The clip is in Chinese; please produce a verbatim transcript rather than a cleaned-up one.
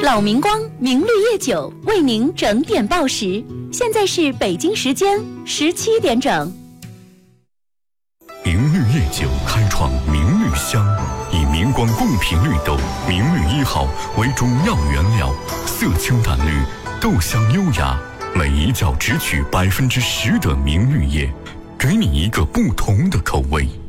老明光明绿叶酒为您整点报时，现在是北京时间十七点整。 明绿叶酒开创明绿香，以明光贡品绿豆明绿一号为主要原料，色清淡绿，豆香优雅，每一窖只取百分之十的明绿叶，给你一个不同的口味。